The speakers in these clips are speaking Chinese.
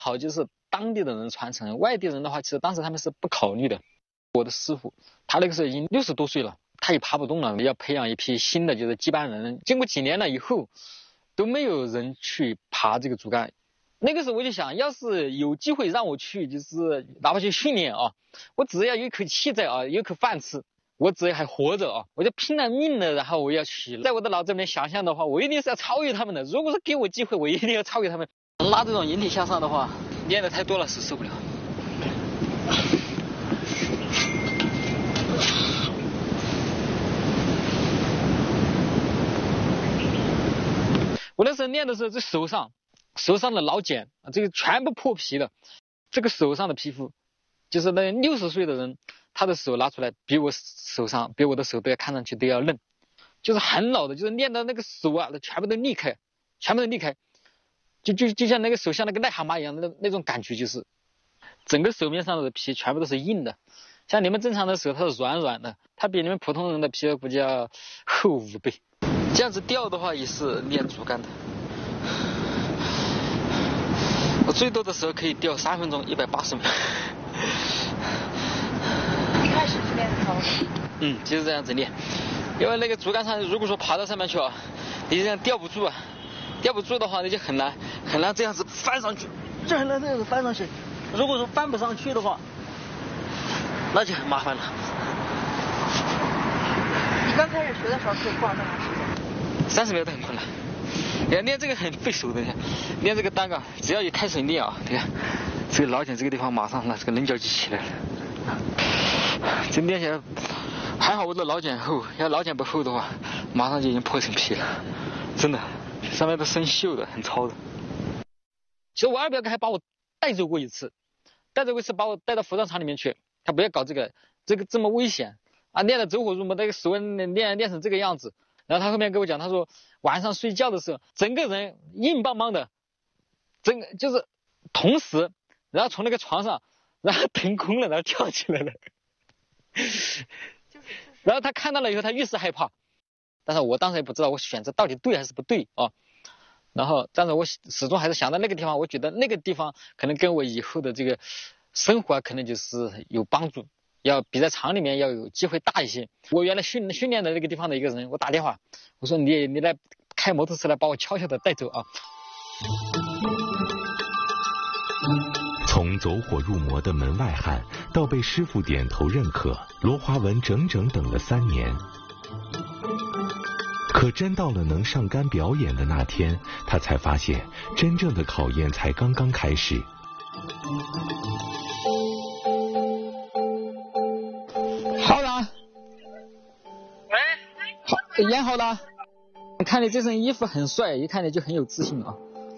好就是当地的人传承，外地人的话，其实当时他们是不考虑的。我的师傅，他那个时候已经60多岁了，他也爬不动了，要培养一批新的就是接班人。经过几年了以后，都没有人去爬这个竹竿。那个时候我就想，要是有机会让我去，就是哪怕去训练啊，我只要有一口气在啊，有一口饭吃，我只要还活着啊，我就拼了命的，然后我要去。在我的脑子里面想象的话，我一定是要超越他们的。如果是给我机会，我一定要超越他们。拉这种引体向上的话，练的太多了是受不了。我那时候练的时候，这手上的老茧这个全部破皮了。这个手上的皮肤，就是那60岁的人，他的手拿出来，比我的手都要看上去都要嫩，就是很老的，就是练的那个手啊，全部都裂开，就像那个手像那个癞蛤蟆一样的那种感觉，就是整个手面上的皮全部都是硬的。像你们正常的手它是软软的，它比你们普通人的皮估计要厚5倍。这样子吊的话也是练竹竿的。我最多的时候可以吊3分钟180秒。 一开始是练高的。 就是这样子练。因为那个竹竿上，如果说爬到上面去啊，你这样吊不住啊，吊不住的话，那就很难这样子翻上去，就很难这样子翻上去。如果说翻不上去的话，那就很麻烦了。 你刚开始学的时候可以挂多长时间 ？30秒都很困难。练这个很费手的，练这个单杠，只要一开始练啊，你看这个老茧这个地方马上这个棱角就起来了。这练起来还好我的老茧厚，要老茧不厚的话，马上就已经破成皮了，真的，上面都生锈的，很糙的。其实我二表哥还把我带走过一次，把我带到服装厂里面去，他不要搞这个这么危险啊，练得走火入魔，那个手练成这个样子。然后他后面跟我讲，他说晚上睡觉的时候，整个人硬邦邦的，整个就是同时，然后从那个床上，然后腾空了，然后跳起来了。然后他看到了以后，他越是害怕。但是我当时也不知道我选择到底对还是不对啊。然后，但是我始终还是想到那个地方，我觉得那个地方可能跟我以后的这个生活可能就是有帮助。要比在厂里面要有机会大一些。我原来训练的那个地方的一个人，我打电话，我说你来开摩托车来把我悄悄的带走啊。 从走火入魔的门外汉到被师傅点头认可，罗华文整整等了3年。可真到了能上竿表演的那天，他才发现真正的考验才刚刚开始。 好了，好，演好了。看你这身衣服很帅，一看你就很有自信啊。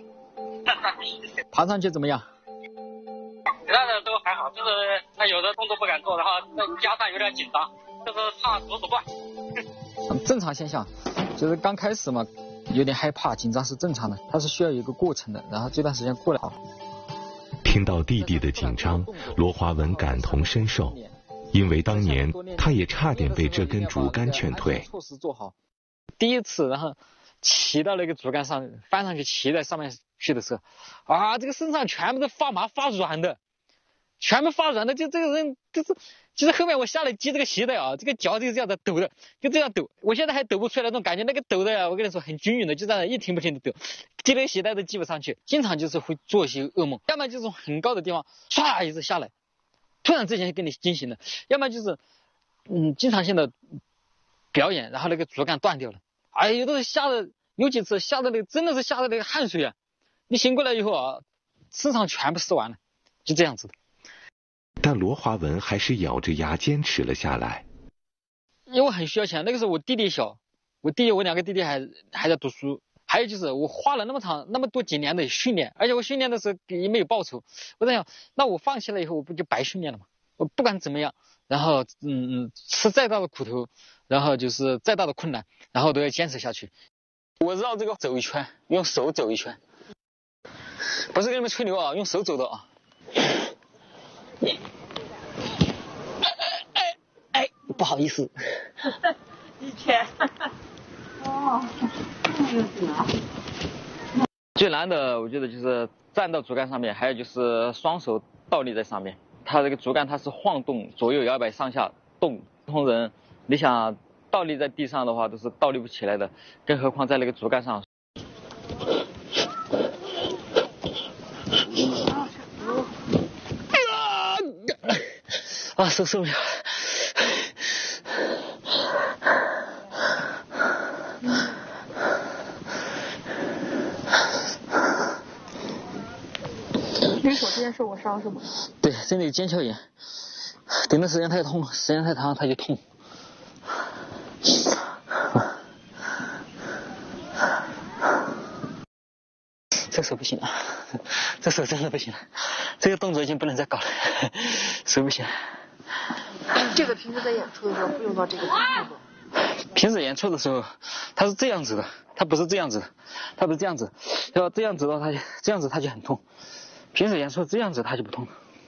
爬上去怎么样？ 其他的都还好，就是他有的动作不敢做，然后再加上有点紧张，就是怕手指断。 正常现象，就是刚开始嘛，有点害怕紧张是正常的，它是需要有一个过程的，然后这段时间过来好。 听到弟弟的紧张，罗华文感同身受，因为当年他也差点被这根竹竿劝退。 措施做好，第一次然后骑到那个竹竿上，翻上去骑在上面去的时候，啊，这个身上全部都发麻发软的，全部发软的，就这个人就是，其实后面我下来系这个鞋带啊，这个脚就是这样的抖的，就这样抖，我现在还抖不出来那种感觉，那个抖的呀，我跟你说很均匀的，就这样一停不停的抖，系那个鞋带都系不上去，经常就是会做一些噩梦，要么就是从很高的地方唰一直下来，突然之间给你惊醒了，要么就是经常性的表演，然后那个竹竿断掉了，哎，有的吓得有几次吓得那个真的是吓得那个汗水啊，你醒过来以后啊，身上全部湿完了，就这样子的。 但罗华文还是咬着牙坚持了下来。 因为我很需要钱，那个时候我弟弟小，我2个弟弟还在读书，还有就是我花了那么多几年的训练，而且我训练的时候也没有报酬，我在想，那我放弃了以后我不就白训练了吗？我不管怎么样，然后吃再大的苦头，然后就是再大的困难，然后都要坚持下去。我绕这个走一圈，用手走一圈，不是跟你们吹牛啊，用手走的啊。不好意思。 以前。哦， 最难的我觉得就是站到竹竿上面，还有就是双手倒立在上面。它这个竹竿它是晃动，左右摇摆上下动。普通人你想倒立在地上的话，都是倒立不起来的，更何况在那个竹竿上。啊，受不了。 你手之前受过伤是吗？ 对，这里有腱鞘炎，顶的时间太痛了，时间太长它就痛。这手不行了，这手真的不行了，这个动作已经不能再搞了，手不行。 这个平时在演出的时候不用到这个动作。 平时演出的时候，它是这样子的，它不是这样子的，它不是这样子，要这样子的话，这样子它就很痛。平时演出这样子它就不痛。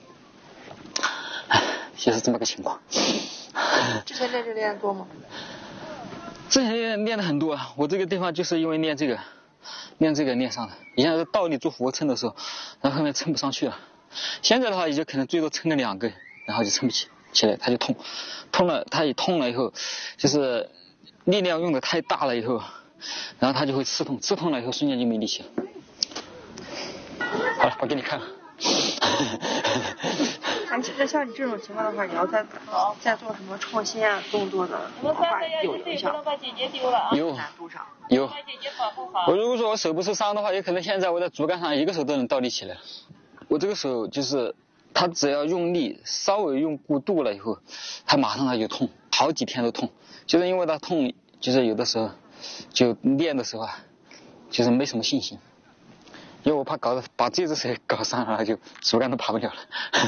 就是这么个情况。 之前练这练多吗？ 之前练的很多啊，我这个地方就是因为练这个练上的。以前是倒立做俯卧撑的时候，然后后面撑不上去了。现在的话也就可能最多撑个2个，然后就撑不起来，它就痛了，它一痛了以后，就是力量用的太大了以后，然后它就会刺痛了以后瞬间就没力气了。好了，我给你看了。 那像你这种情况的话，你要在做什么创新啊动作的话，有影响。 有。我如果说我手不受伤的话，有可能现在我在竹竿上一个手都能倒立起来了。我这个手就是它只要用力稍微用过度了以后，它马上它就痛，好几天都痛。就是因为它痛，就是有的时候就练的时候啊，就是没什么信心。因为我怕把这只手搞伤了，就竹竿都爬不了了。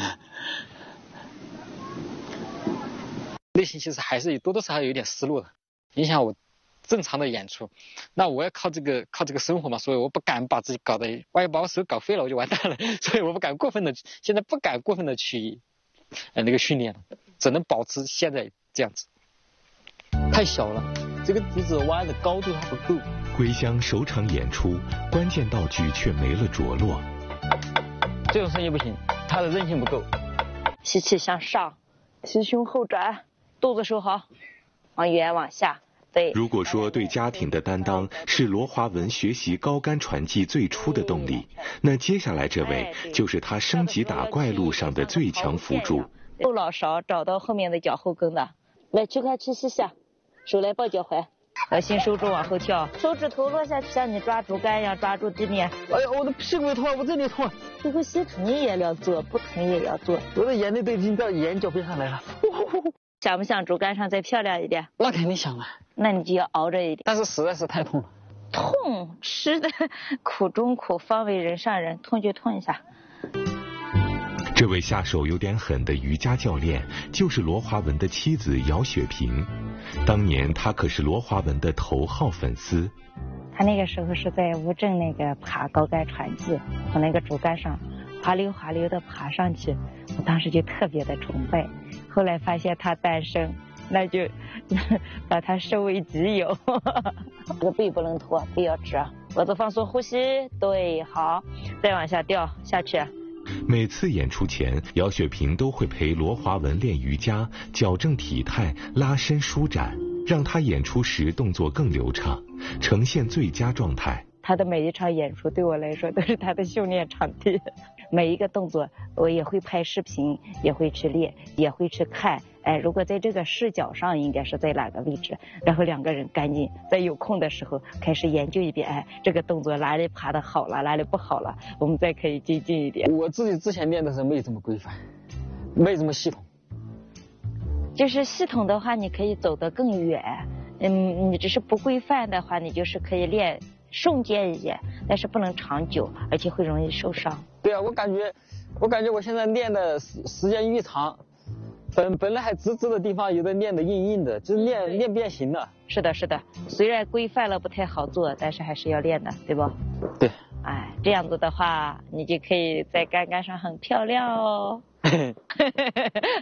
内心其实还是多多少少有点失落的，影响我正常的演出。那我要靠这个生活嘛，所以我不敢把自己搞得，万一把我手搞废了我就完蛋了。所以我现在不敢过分的去那个训练了，只能保持现在这样子。太小了，这个竹子弯的高度还不够。 归乡首场演出，关键道具却没了着落。 这种声音不行，它的韧性不够。 吸气向上，吸胸后转，肚子收好，往远往下。对。 如果说对家庭的担当是罗华文学习高杆传记最初的动力，那接下来这位就是他升级打怪路上的最强辅助。 后脑勺找到后面的脚后跟的，来去看去吸下，手来抱脚踝。核心收住往后跳，手指头落下去，像你抓竹竿一样抓住地面。 哎呀，我的屁股痛，我这里痛。 这个吸疼也要做，不疼也要做。 我的眼泪都已经到眼角边上来了。 想不想竹竿上再漂亮一点？ 那肯定想了。 那你就要熬着一点。 但是实在是太痛了。 痛，吃的苦中苦，方为人上人，痛就痛一下。 这位下手有点狠的瑜伽教练，就是罗华文的妻子姚雪萍。当年她可是罗华文的头号粉丝。 他那个时候是在乌镇那个爬高杆传记，从那个竹竿上滑溜滑溜的爬上去，我当时就特别的崇拜。后来发现他单身，那就把他收为己有。这个背不能驼，背要直，脖子放松，呼吸，对，好，再往下掉下去。 每次演出前，姚雪萍都会陪罗华文练瑜伽，矫正体态，拉伸舒展，让他演出时动作更流畅，呈现最佳状态。 他的每一场演出对我来说都是他的训练场地，每一个动作我也会拍视频，也会去练，也会去看。如果在这个视角上应该是在哪个位置，然后2个人赶紧在有空的时候开始研究一遍，这个动作哪里爬得好了，哪里不好了，我们再可以精进一点。 我自己之前练的时候没这么规范，没这么系统。 就是系统的话你可以走得更远，你只是不规范的话，你就是可以练瞬间一些，但是不能长久，而且会容易受伤。 对啊，我感觉我现在练的时间越长，本来还直直的地方有的练的硬硬的，就是练变形了。 是的，虽然规范了不太好做，但是还是要练的，对不？ 对。 这样子的话，你就可以在杆杆上很漂亮哦。